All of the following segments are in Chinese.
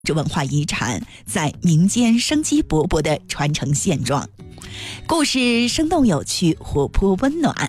这文化遗产在民间生机勃勃地传承现状，故事生动有趣，活泼温暖。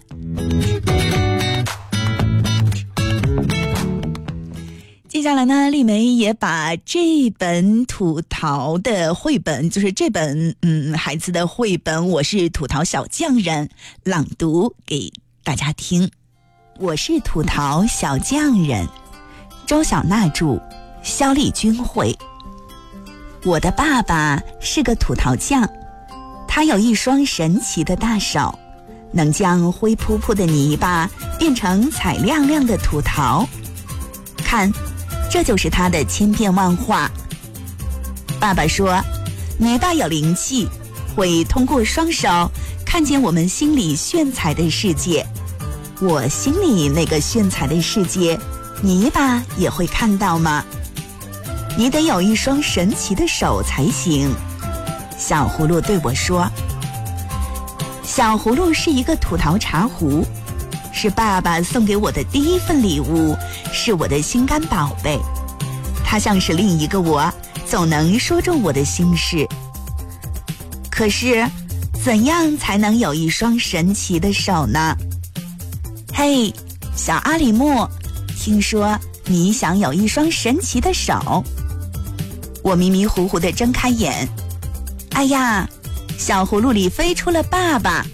接下来呢，丽梅也把这本土陶的绘本，就是这本孩子的绘本，我是土陶小匠人，朗读给大家听。我是土陶小匠人，周小娜著，肖丽君绘。我的爸爸是个土陶匠，他有一双神奇的大手，能将灰扑扑的泥巴变成彩亮亮的土陶。看，这就是他的千变万化。爸爸说，泥巴有灵气，会通过双手看见我们心里炫彩的世界。我心里那个炫彩的世界，泥巴也会看到吗？你得有一双神奇的手才行。小葫芦对我说。小葫芦是一个土陶茶壶，是爸爸送给我的第一份礼物，是我的心肝宝贝。它像是另一个我，总能说中我的心事。可是，怎样才能有一双神奇的手呢？嘿，小阿里木，听说你想有一双神奇的手。我迷迷糊糊地睁开眼，哎呀，小葫芦里飞出了爸爸。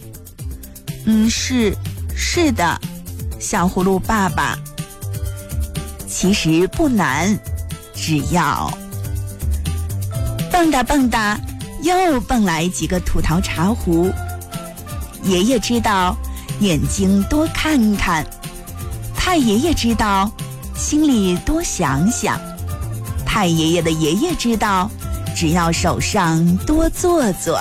是的，小葫芦爸爸。其实不难，只要蹦哒蹦哒，又蹦来几个土陶茶壶。爷爷知道，眼睛多看看；太爷爷知道，心里多想想；太爷爷的爷爷知道，只要手上多做做。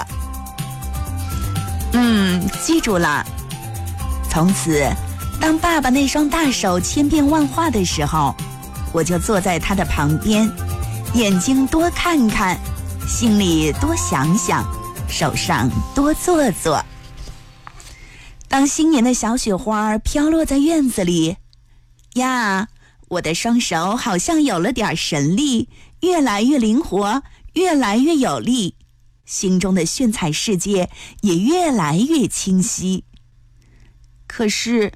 记住了。从此，当爸爸那双大手千变万化的时候，我就坐在他的旁边，眼睛多看看，心里多想想，手上多做做。当新年的小雪花飘落在院子里，呀，我的双手好像有了点神力，越来越灵活，越来越有力，心中的炫彩世界也越来越清晰。可是，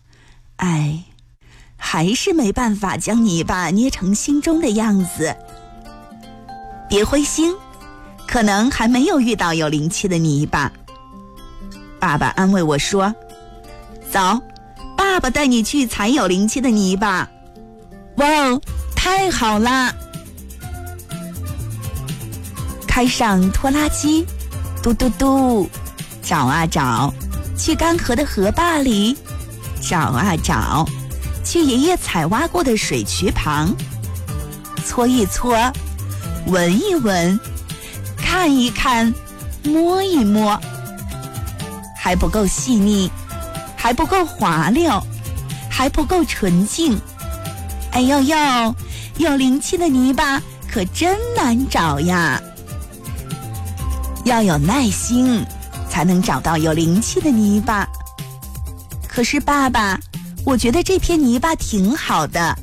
还是没办法将泥巴捏成心中的样子。别灰心，可能还没有遇到有灵气的泥巴。爸爸安慰我说，走，爸爸带你去采有灵气的泥巴。哇哦，太好了！开上拖拉机，嘟嘟嘟，找啊找，去干涸的河坝里，找啊找，去爷爷采挖过的水渠旁，搓一搓，闻一闻，看一看，摸一摸。还不够细腻，还不够滑溜，还不够纯净。哎呦呦，有灵气的泥巴可真难找呀！要有耐心，才能找到有灵气的泥巴。可是爸爸，我觉得这片泥巴挺好的。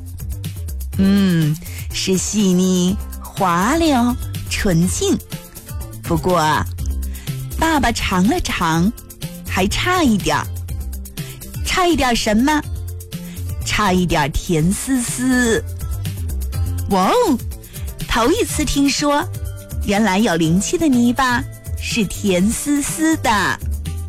是细腻、滑溜、纯净。不过，爸爸尝了尝，还差一点。差一点什么？差一点甜丝丝。哇哦，头一次听说，原来有灵气的泥巴是甜丝丝的。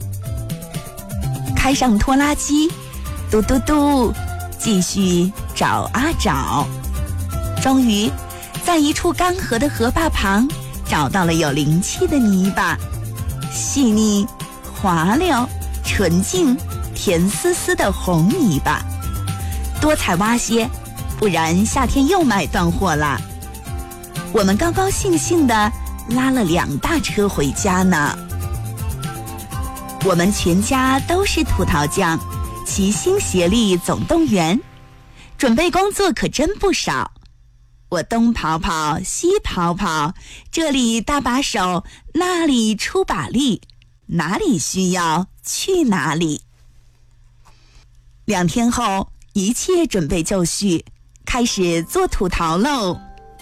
开上拖拉机，嘟嘟嘟，继续找啊找。终于，在一处干涸的河坝旁，找到了有灵气的泥巴，细腻、滑溜、纯净、甜丝丝的红泥巴。多采挖些，不然夏天又卖断货了。我们高高兴兴地拉了2大车回家呢。我们全家都是土陶匠，齐心协力总动员，准备工作可真不少。我东跑跑西跑跑，这里搭把手，那里出把力，哪里需要去哪里。2天后，一切准备就绪，开始做土陶喽。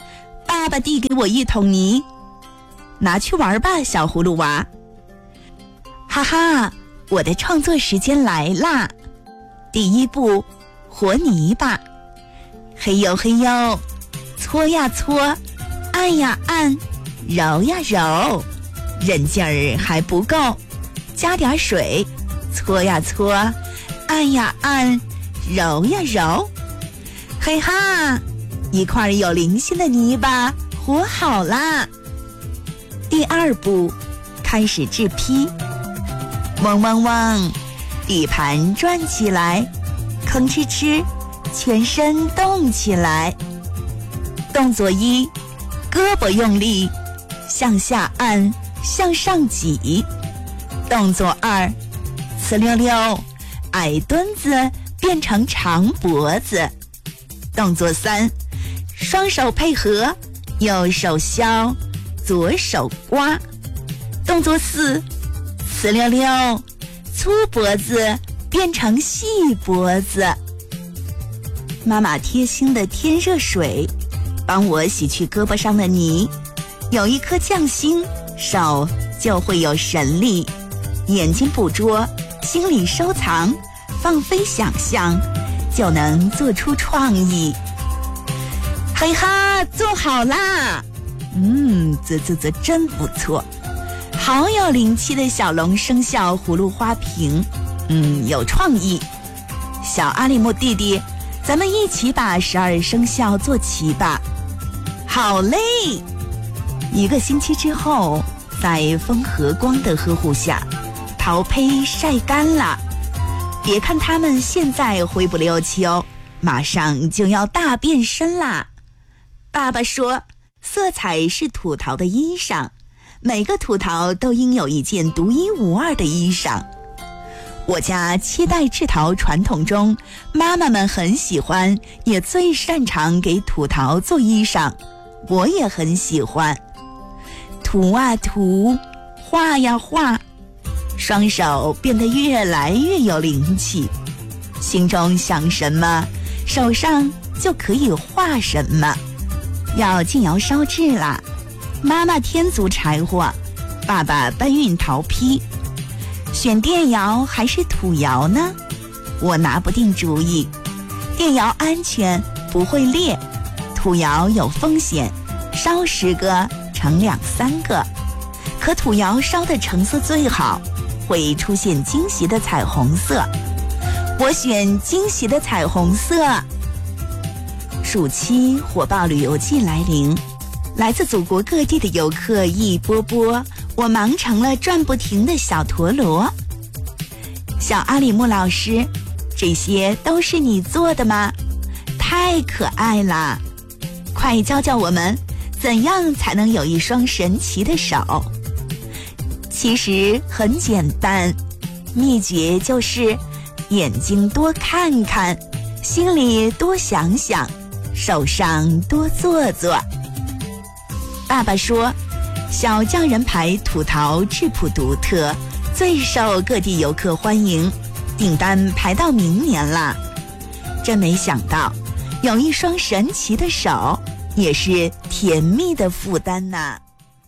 爸爸递给我一桶泥，拿去玩吧，小葫芦娃。哈哈，我的创作时间来啦！第一步，和泥巴。嘿呦嘿呦，搓呀搓，按呀按，揉呀揉，韧劲儿还不够，加点水，搓呀搓，按呀按，揉呀揉。嘿哈，一块有灵性的泥巴和好啦。第二步，开始制坯。嗡嗡嗡，底盘转起来，吭哧哧，全身动起来。动作一，胳膊用力，向下按，向上挤。动作二，呲溜溜，矮墩子变成长脖子。动作三，双手配合，右手削，左手刮。动作四，呲溜溜，粗脖子变成细脖子。妈妈贴心的添热水，帮我洗去胳膊上的泥。有一颗匠心，手就会有神力。眼睛捕捉，心里收藏，放飞想象，就能做出创意。嘿哈，做好啦！这真不错，好有灵气的小龙生肖葫芦花瓶，有创意。小阿里木弟弟，咱们一起把12生肖做齐吧。好嘞！1个星期之后，在风和光的呵护下，桃胚晒干了。别看它们现在灰不溜秋，马上就要大变身啦。爸爸说，色彩是土桃的衣裳，每个土桃都应有一件独一无二的衣裳。我家7代制陶传统中，妈妈们很喜欢，也最擅长给土桃做衣裳，我也很喜欢。涂啊涂，画呀画，双手变得越来越有灵气，心中想什么，手上就可以画什么。要进窑烧制啦，妈妈添足柴火，爸爸搬运陶坯。选电窑还是土窑呢？我拿不定主意。电窑安全，不会裂，土窑有风险，烧10个成2、3个。可土窑烧的成色最好，会出现惊喜的彩虹色。我选惊喜的彩虹色。暑期火爆旅游季来临，来自祖国各地的游客一波波，我忙成了转不停的小陀螺。小阿里木老师，这些都是你做的吗？太可爱了！快教教我们，怎样才能有一双神奇的手？其实很简单，秘诀就是眼睛多看看，心里多想想，手上多做做。爸爸说，小匠人牌土陶质朴独特，最受各地游客欢迎，订单排到明年了。真没想到，有一双神奇的手，也是甜蜜的负担呐。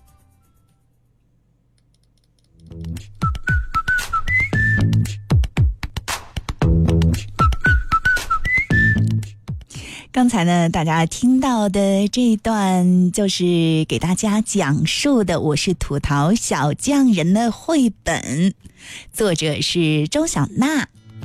刚才呢，大家听到的这一段就是给大家讲述的我是土陶小匠人的绘本，作者是周小娜。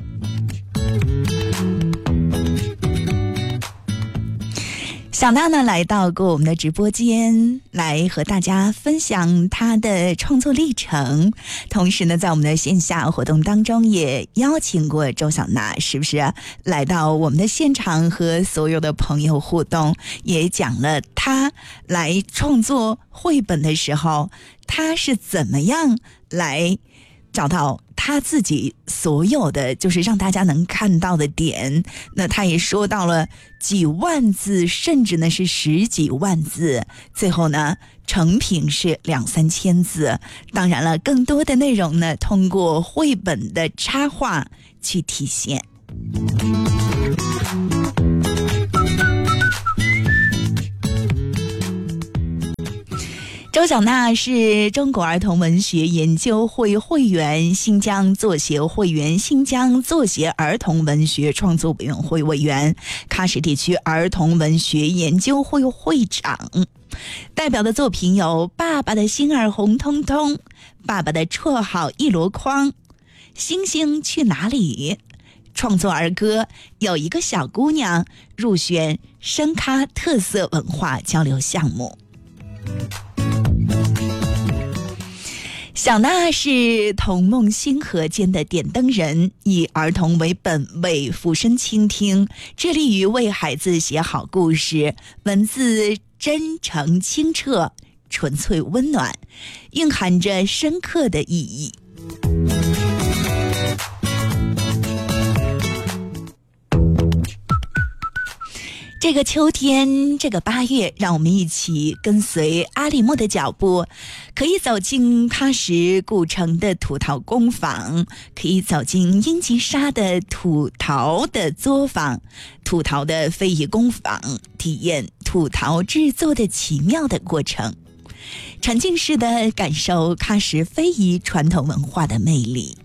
小娜呢来到过我们的直播间，来和大家分享她的创作历程，同时呢在我们的线下活动当中也邀请过周小娜，是不是来到我们的现场和所有的朋友互动，也讲了她来创作绘本的时候，她是怎么样来找到他自己所有的就是让大家能看到的点。那他也说到了几万字，甚至呢是10几万字，最后呢成品是2、3千字。当然了，更多的内容呢通过绘本的插画去体现。 周小娜是中国儿童文学研究会会员、新疆作协会员、新疆作协儿童文学创作委员会委员、喀什地区儿童文学研究会会长。代表的作品有《爸爸的心儿红彤彤》、《爸爸的绰号一箩筐》、《星星去哪里》。创作儿歌有一个小姑娘，入选声咖特色文化交流项目。小娜是童梦星河间的点灯人，以儿童为本位，俯身倾听，致力于为孩子写好故事，文字真诚清澈，纯粹温暖，蕴含着深刻的意义。这个秋天，这个8月，让我们一起跟随阿里木的脚步，可以走进喀什古城的土陶工坊，可以走进英吉沙的土陶的作坊，土陶的非遗工坊，体验土陶制作的奇妙的过程，沉浸式的感受喀什非遗传统文化的魅力。